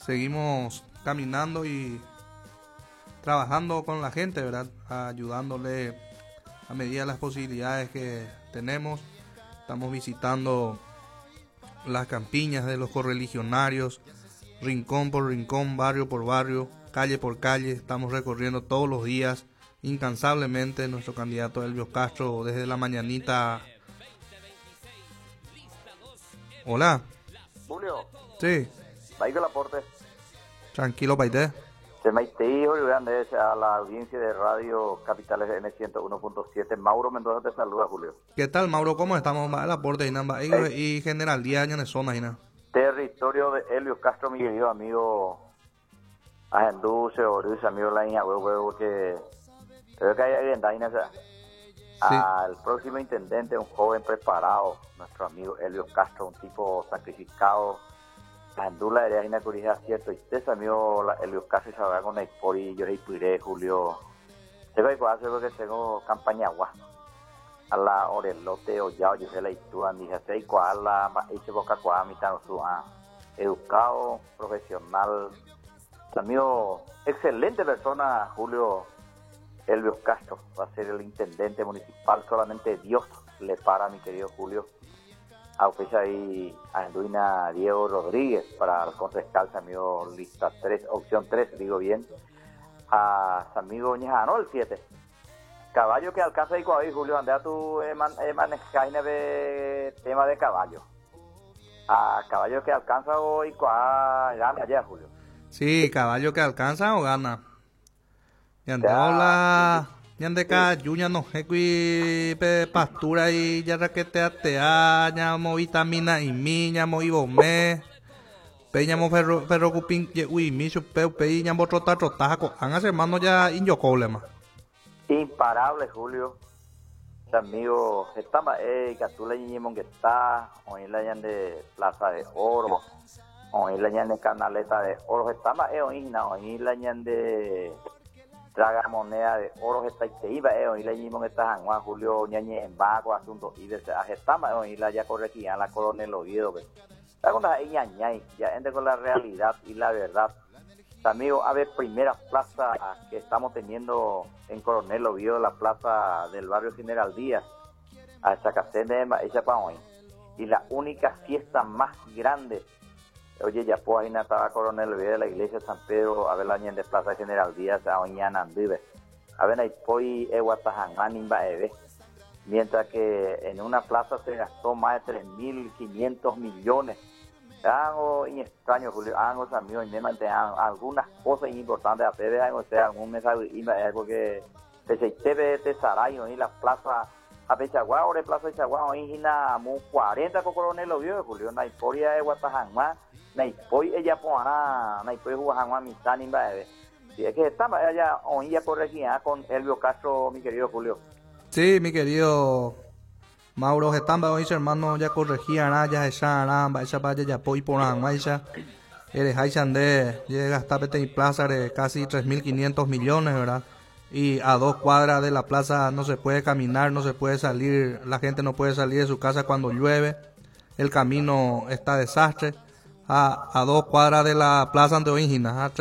seguimos caminando y trabajando con la gente, ¿verdad? Ayudándole a medida de las posibilidades que tenemos. Estamos visitando las campiñas de los correligionarios, rincón por rincón, barrio por barrio, calle por calle. Estamos recorriendo todos los días, incansablemente, nuestro candidato Elvio Castro desde la mañanita. Hola. Julio. Sí. Ahí que el aporte. Tranquilo, paité. Se me hijo grande a la audiencia de Radio Capitales N101.7. Mauro Mendoza te saluda, Julio. ¿Qué tal, Mauro? ¿Cómo estamos? El aporte y General Díaz en zona, territorio de Elvio Castro, mi querido amigo Agenduse, Oris, amigo la hija, huevo, que creo que hay en Daina, al próximo intendente, un joven preparado, nuestro amigo Elvio Castro, un tipo sacrificado. Agendula de Daina Curija, cierto, y usted, amigo Elvio Castro, se va con el Pori, yo le Julio. Tengo que hacer porque tengo campaña agua. A la orelote o ya yo sé la historia dije sei cuál la hice boca cuál mitad su educado profesional amigo excelente persona Julio Elvio Castro va a ser el intendente municipal, solamente Dios le para, mi querido Julio. A fecha ahí a Enduina Diego Rodríguez para el concejal, amigo lista 3, opción 3, digo bien, a amigo Ñejano el 7. Caballo que alcanza y ahí, Julio, andea tú manejas de tema de caballo. A caballo que alcanza hoy, gana ya, Julio. Sí, caballo que alcanza o gana. Yandeola, yandeca, yuña no jequi pastura y ya raquetea, ñamo vitamina y mi, ñamo ibome. Peñamo ferro cupín, uy, mi chupeu, peñamo trotajaco. Hángase hermano ya inyocólema. Imparable, Julio. Amigo, estamos Catula y que está, hoy la de Plaza de Oro, hoy la de Canaleta de Oro, estamos hoy la de Traga Moneda de Oro, está y iba, hoy la que está Juan Julio Ñañe en Baco, asunto y de estamos hoy la ya corregía la Coronel Oviedo, está con la ñañay, ya entre con la realidad y la verdad. Amigo, a ver, primera plaza que estamos teniendo en Coronel Oviedo, la plaza del barrio General Díaz, a Chacacene, esa para hoy. Y la única fiesta más grande, oye, ya pues ahí estaba Coronel Oviedo de la iglesia de San Pedro, a ver la de plaza General Díaz, a Oñana Andive. A ver, ahí pues Eguatajanán, Imbaebe. Mientras que en una plaza se gastó más de 3.500 millones. Hago extraño, Julio, hago amigos, y algunas cosas importantes a Pérez, o sea, algún mensaje, porque te Sarayo, y la plaza, a Pechagua, ahora plaza de Chagua, y na 40 con Coronel Oviedo, Julio, na historia de Guatajanma, na historia ella poana, na historia Guatajanma, mi tanim, si es que estamos allá, hoy ya por aquí, con Elvio Castro, mi querido Julio. Sí, mi querido Mauro, están hoy hermano ya corregían ya esa vaya ya poi por ya eres de llega hasta Pete Plaza de casi 3.500 millones, ¿verdad? Y a 2 cuadras de la plaza no se puede caminar, no se puede salir, la gente no puede salir de su casa cuando llueve, el camino está desastre. A 2 cuadras de la plaza de Oingina,